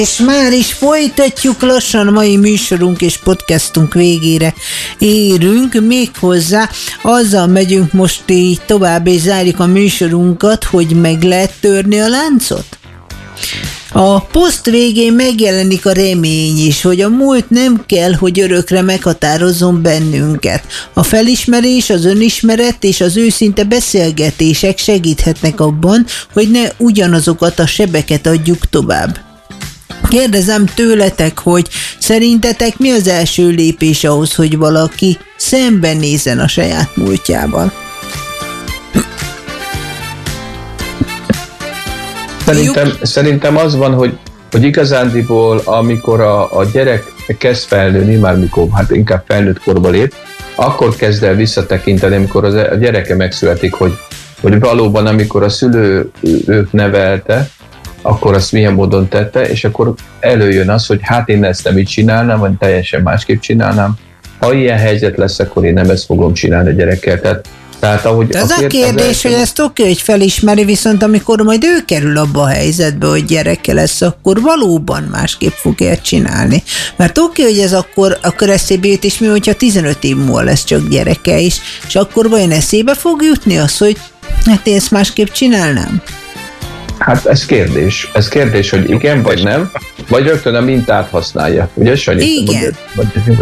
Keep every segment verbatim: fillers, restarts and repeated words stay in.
És már is folytatjuk lassan a mai műsorunk és podcastunk végére érünk, méghozzá azzal megyünk most így tovább és zárjuk a műsorunkat, hogy meg lehet törni a láncot. A poszt végén megjelenik a remény is, hogy a múlt nem kell, hogy örökre meghatározzon bennünket. A felismerés, az önismeret és az őszinte beszélgetések segíthetnek abban, hogy ne ugyanazokat a sebeket adjuk tovább. Kérdezem tőletek, hogy szerintetek mi az első lépés ahhoz, hogy valaki szembenézzen a saját múltjával? Szerintem, szerintem az van, hogy, hogy igazándiból, amikor a, a gyerek kezd felnőni, már mikor hát inkább felnőtt korba lép, akkor kezd el visszatekinteni, amikor az, a gyereke megszületik, hogy, hogy valóban amikor a szülő őt nevelte, akkor azt milyen módon tette, és akkor előjön az, hogy hát én ezt nem így csinálnám, vagy teljesen másképp csinálnám. Ha ilyen helyzet lesz, akkor én nem ezt fogom csinálni a gyerekkel. Tehát, tehát ahogy de az a kérdés, első... hogy ezt oké, hogy felismeri, viszont amikor majd ő kerül abba a helyzetbe, hogy gyereke lesz, akkor valóban másképp fogja csinálni. Mert oké, hogy ez akkor, akkor eszébe jut, és mi, hogyha tizenöt év múlva lesz csak gyereke is, és akkor vajon eszébe fog jutni az, hogy hát én ezt másképp csinálnám? Hát ez kérdés. Ez kérdés, hogy igen, vagy nem, vagy rögtön a mintát használja. Ugye, Sanyi? Igen. Vagy, vagy,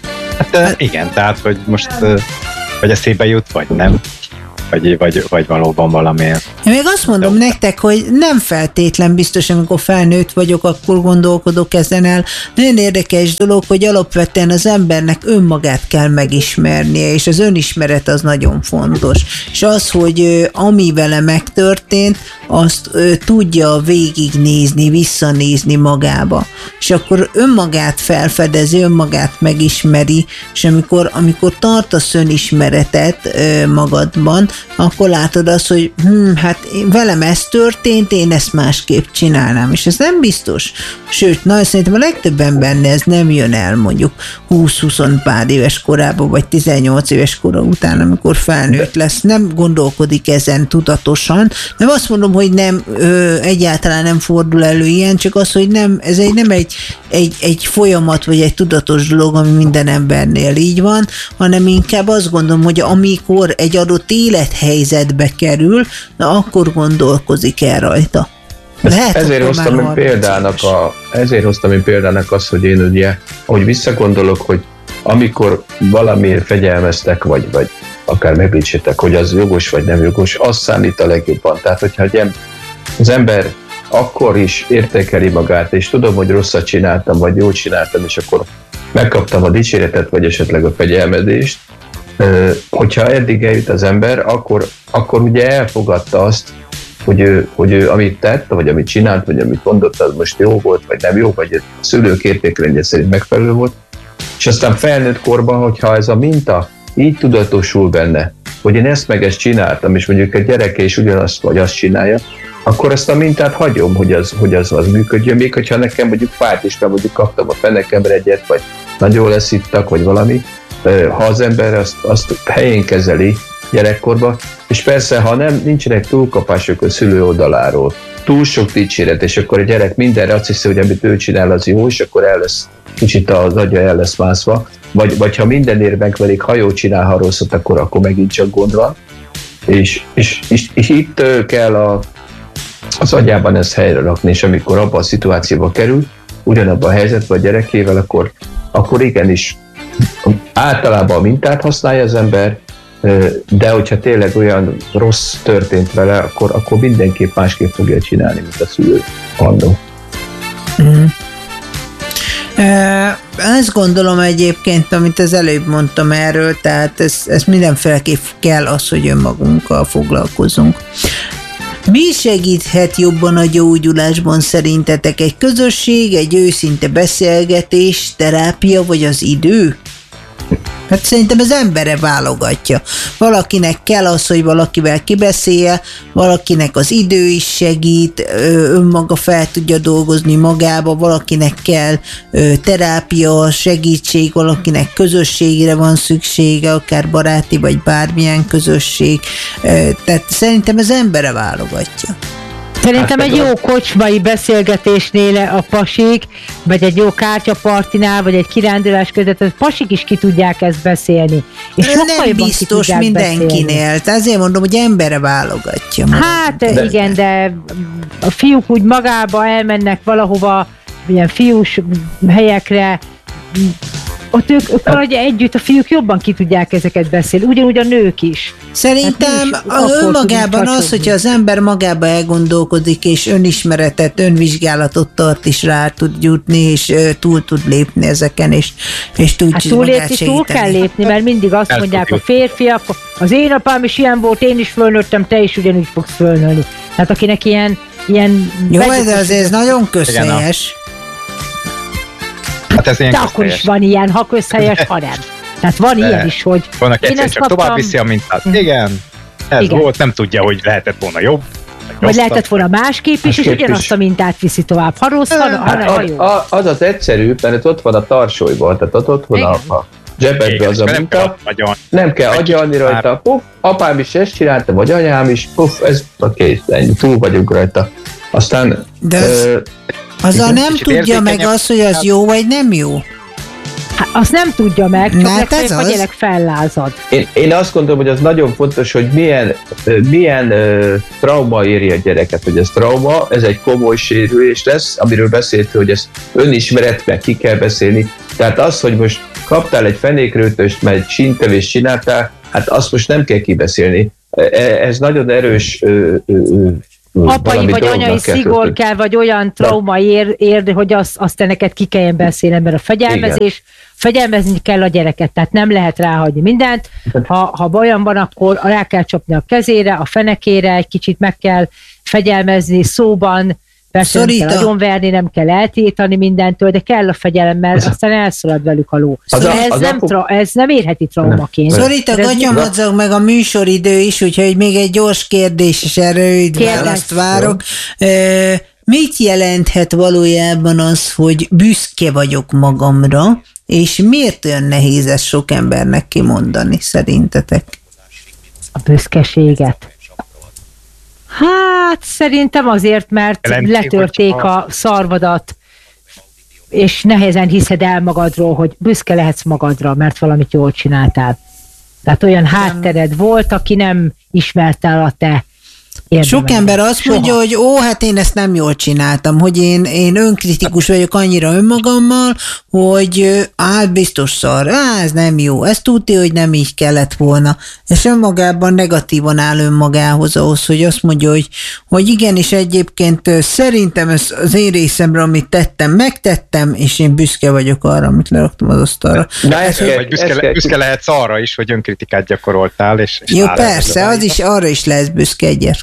hát igen, tehát, hogy most vagy eszébe jut, vagy nem. Vagy, vagy, vagy valóban valamilyen. Én még azt mondom de... nektek, hogy nem feltétlen biztos, amikor felnőtt vagyok, akkor gondolkodok ezen el. Nagyon érdekes dolog, hogy alapvetően az embernek önmagát kell megismernie, és az önismeret az nagyon fontos. És az, hogy ami vele megtörtént, azt ő, tudja végignézni, visszanézni magába. És akkor önmagát felfedezi, önmagát megismeri, és amikor, amikor tartasz önismeretet ö, magadban, akkor látod azt, hogy hm, hát velem ez történt, én ezt másképp csinálnám, és ez nem biztos. Sőt, na, szerintem a legtöbb embernél ez nem jön el mondjuk húsz-húsz pár éves korában, vagy tizennyolc éves kora után, amikor felnőtt lesz, nem gondolkodik ezen tudatosan. Nem azt mondom, hogy nem, ö, egyáltalán nem fordul elő ilyen, csak az, hogy nem, ez egy, nem egy, egy, egy folyamat, vagy egy tudatos dolog, ami minden embernél így van, hanem inkább azt gondolom, hogy amikor egy adott élethelyzetbe kerül, na akkor gondolkozik el rajta. Lehet, ezért, hoztam én példának a, ezért hoztam én példának azt, hogy én ugye, ahogy visszagondolok, hogy amikor valamiért fegyelmeztek, vagy, vagy akár megbítsítek, hogy az jogos vagy nem jogos, az számít a legjobban. Tehát, hogyha az ember akkor is értékeli magát, és tudom, hogy rosszat csináltam, vagy jól csináltam, és akkor megkaptam a dicséretet, vagy esetleg a fegyelmezést, hogyha eddig eljut az ember, akkor, akkor ugye elfogadta azt, hogy ő, hogy ő amit tett, vagy amit csinált, vagy amit mondott, az most jó volt, vagy nem jó, vagy a szülők értékrendje szerint megfelelő volt. És aztán felnőtt korban, hogyha ez a minta így tudatosul benne, hogy én ezt meg ezt csináltam, és mondjuk a gyereke is ugyanazt vagy azt csinálja, akkor ezt a mintát hagyom, hogy az, hogy az, az működjön, még hogyha nekem mondjuk fájt is, mert mondjuk kaptam a fenekemre egyet, vagy nagyon leszittak, vagy valami, ha az ember azt, azt helyén kezeli gyerekkorban, és persze, ha nem, nincsenek túlkapások a szülő oldaláról, túl sok dicséret, és akkor a gyerek mindenre azt hiszi, hogy amit ő csinál, az jó, és akkor el lesz, kicsit az agya el lesz mászva, vagy, vagy ha mindenért megverik, ha jól csinál, ha rosszat, akkor, akkor megint csak gond van, és, és, és, és itt kell a, az agyában ezt helyre rakni, és amikor abban a szituációba kerül, ugyanabban a helyzetben a gyerekével, akkor, akkor igenis általában a mintát használja az ember, de hogyha tényleg olyan rossz történt vele, akkor, akkor mindenképp másképp fogja csinálni, mint a szülő annó. Mm. E, ezt gondolom egyébként, amit az előbb mondtam erről, tehát ez, ez mindenféleképp kell az, hogy önmagunkkal foglalkozunk. Mi segíthet jobban a gyógyulásban szerintetek? Egy közösség, egy őszinte beszélgetés, terápia vagy az idő? Hát szerintem az embere válogatja. Valakinek kell az, hogy valakivel kibeszélje, valakinek az idő is segít, önmaga fel tudja dolgozni magába, valakinek kell terápia, segítség, valakinek közösségre van szüksége, akár baráti vagy bármilyen közösség. Tehát szerintem az embere válogatja. Szerintem egy jó kocsmai beszélgetésnél a pasik, vagy egy jó kártyapartinál, vagy egy kirándulás között, a pasik is ki tudják ezt beszélni. És nem biztos mindenkinél. Ezért mondom, hogy emberre válogatja. Hát de, igen, de a fiúk úgy magába elmennek valahova, ilyen fiús helyekre, ott ők, ők valahogy együtt, a fiúk jobban ki tudják ezeket beszélni, ugyanúgy a nők is. Szerintem hát önmagában az, hogyha az ember magába elgondolkodik, és önismeretet, önvizsgálatot tart, is rá tud jutni, és uh, túl tud lépni ezeken, és, és tudja hát túlépni, túl kell lépni, mert mindig azt El mondják a férfiak, az én apám is ilyen volt, én is fölnőttem, te is ugyanúgy fogsz fölnőni. Tehát akinek ilyen... ilyen jó, de azért ez nagyon közhelyes. Hát ez ilyen de akkor is van ilyen, ha közhelyes, ha nem. Tehát van de ilyen is, hogy... Vannak egyszer csak kaptam... tovább viszi a mintát. Igen, ez igen. volt, nem tudja, hogy lehetett volna jobb. Vagy, vagy lehetett volna másképp is, és ugyanazt a mintát viszi tovább. Ha rossz, ha, ha nem, ha jó. Az az egyszerű, mert ott van a tarsolyban, tehát ott, ott van igen. a zsebedben az a minta. Nem kell agyalni rajta. Puff, apám is ezt csinálta, vagy anyám is. Puff, ez a kész, ennyi, túl vagyunk rajta. Aztán... De az, ö, azzal nem tudja meg azt, hogy az jó, vagy nem jó. Hát azt nem tudja meg, csak legfeljebb a gyerek fellázad. Én, én azt gondolom, hogy az nagyon fontos, hogy milyen, milyen uh, trauma éri a gyereket, hogy ez trauma, ez egy komoly sérülés lesz, amiről beszélt, hogy ez önismeret, meg ki kell beszélni. Tehát az, hogy most kaptál egy fenékrőtöst, meg síntevést csináltál, hát azt most nem kell kibeszélni. Ez nagyon erős uh, uh, apai vagy anyai szigor kell, vagy olyan trauma ér, ér hogy azt, azt te neked ki kelljen beszélni, mert a fegyelmezés, fegyelmezni kell a gyereket, tehát nem lehet ráhagyni mindent. Ha, ha olyan van, akkor rá kell csapni a kezére, a fenekére, egy kicsit meg kell fegyelmezni szóban, persze Szorita. Nem kell agyonverni, nem kell eltiltani mindentől, de kell a fegyelem, mert aztán elszalad velük a ló. Az ez, a, nem tra- ez nem érheti traumaként. Szorita, gatyamadzag meg a műsoridő is, úgyhogy még egy gyors kérdés, és erre rövid választ várok. E, mit jelenthet valójában az, hogy büszke vagyok magamra, és miért olyan nehéz ezt sok embernek kimondani, szerintetek? A büszkeséget. Hát szerintem azért, mert Jelenti, letörték a... a szarvadat, és nehezen hiszed el magadról, hogy büszke lehetsz magadra, mert valamit jól csináltál. Tehát olyan háttered volt, aki nem ismerte el a te Sok ember azt Soha. mondja, hogy ó, hát én ezt nem jól csináltam, hogy én, én önkritikus vagyok annyira önmagammal, hogy hát biztos szar, á, ez nem jó, ez tudja, hogy nem így kellett volna. És önmagában negatívan áll önmagához ahhoz, hogy azt mondja, hogy, hogy igenis egyébként szerintem ez az én részemre, amit tettem, megtettem, és én büszke vagyok arra, amit leraktam az asztalra. Na, ez kell, vagy büszke, le, büszke lehetsz arra is, hogy önkritikát gyakoroltál. És, és jó, persze, az is, arra is lesz büszke egyet.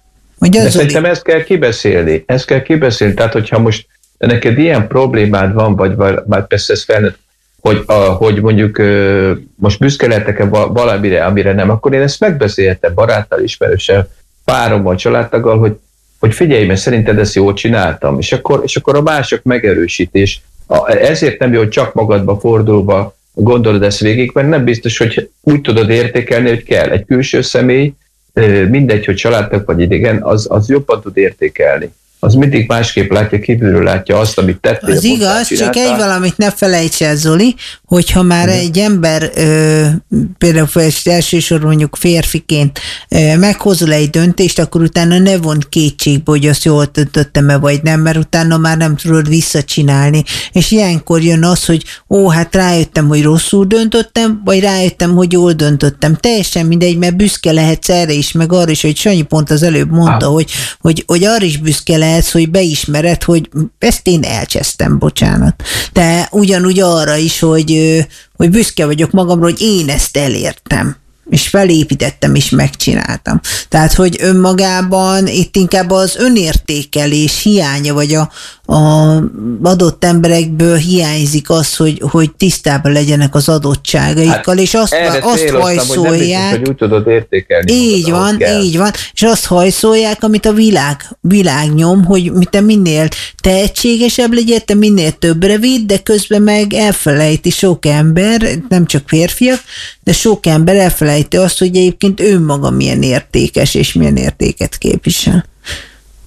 De szerintem ezt kell kibeszélni. Ezt kell kibeszélni. Tehát, hogyha most neked ilyen problémád van, vagy már persze ez felnőtt, hogy, a, hogy mondjuk most büszke lehetek-e valamire, amire nem, akkor én ezt megbeszélhetem baráttal, ismerőssel, párommal, családtaggal, hogy, hogy figyelj, mert szerinted ezt jól csináltam. És akkor, és akkor a mások megerősítés. Ezért nem jó, hogy csak magadba fordulva gondolod ezt végig, mert nem biztos, hogy úgy tudod értékelni, hogy kell egy külső személy, mindegy, hogy családtag vagy idegen, az, az jobban tud értékelni. Az mindig másképp látja, kívülről látja azt, amit tettél. Az igaz, csak egy valamit ne felejts el, Zoli, hogyha már uh-huh. egy ember ö, például elsősorban mondjuk férfiként ö, meghozol egy döntést, akkor utána ne von kétségbe, hogy azt jól döntöttem-e vagy nem, mert utána már nem tudod visszacsinálni. És ilyenkor jön az, hogy ó, hát rájöttem, hogy rosszul döntöttem, vagy rájöttem, hogy jól döntöttem. Teljesen mindegy, mert büszke lehetsz erre is, meg arra is, hogy Sanyi pont az előbb mondta, ah. hogy, hogy, hogy arra is büszke lehet, hogy beismered, hogy ezt én elcsesztem, bocsánat. De ugyanúgy arra is, hogy, hogy büszke vagyok magamról, hogy én ezt elértem, és felépítettem, és megcsináltam. Tehát, hogy önmagában itt inkább az önértékelés hiánya, vagy a, a adott emberekből hiányzik az, hogy, hogy tisztában legyenek az adottságaikkal, hát és azt, azt hajszolják. Hogy, hogy úgy tudod értékelni. Így van, így van, és azt hajszolják, amit a világ, világ nyom, hogy te minél tehetségesebb legyél, te minél többre vidd, de közben meg elfelejti sok ember, nem csak férfiak, de sok ember elfelejti azt, hogy egyébként önmaga milyen értékes, és milyen értéket képvisel.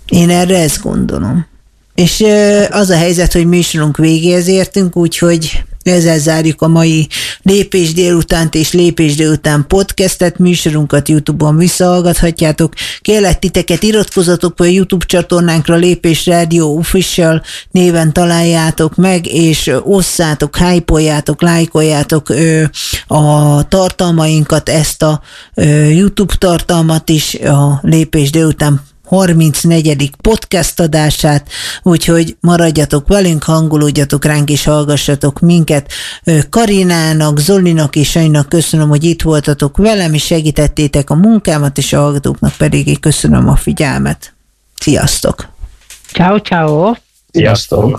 Én erre ezt gondolom. És az a helyzet, hogy műsorunk végéhez értünk, úgyhogy ezzel zárjuk a mai Lépés délutánt és Lépés délután podcastet. Műsorunkat YouTube-on visszahallgathatjátok. Kérlek titeket, iratkozzatok a YouTube csatornánkra, Lépés Rádió Official néven találjátok meg, és osszátok, hype-oljátok, lájkoljátok a tartalmainkat, ezt a YouTube tartalmat is, a Lépés délután harmincnegyedik podcast adását, úgyhogy maradjatok velünk, hangolódjatok ránk és hallgassatok minket. Karinának, Zolinak és Sanyinak köszönöm, hogy itt voltatok velem, és segítettétek a munkámat, és a hallgatóknak pedig köszönöm a figyelmet. Sziasztok! Ciao, ciao! Sziasztok!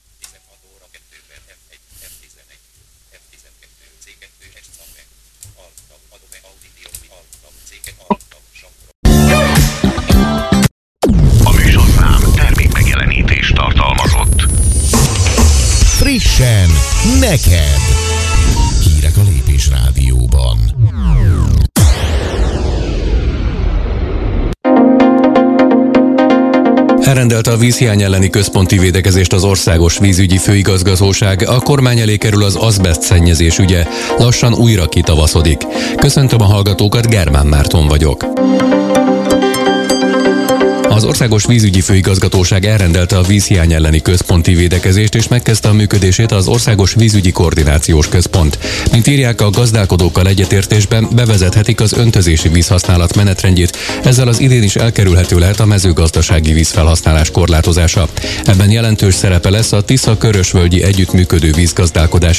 Tartalmazott. Frissen, neked! Hírek a Lépés Rádióban. Elrendelte a vízhiány elleni központi védekezést az Országos Vízügyi Főigazgatóság, a kormány elé kerül az azbeszt szennyezés ügye, lassan újra kitavaszodik. Köszöntöm a hallgatókat, Germán Márton vagyok. Az Országos Vízügyi Főigazgatóság elrendelte a vízhiány elleni központi védekezést, és megkezdte a működését az Országos Vízügyi Koordinációs Központ. Mint írják, a gazdálkodókkal egyetértésben bevezethetik az öntözési vízhasználat menetrendjét, ezzel az idén is elkerülhető lehet a mezőgazdasági vízfelhasználás korlátozása. Ebben jelentős szerepe lesz a Tisza-Körösvölgyi Együttműködő Vízgazdálkodás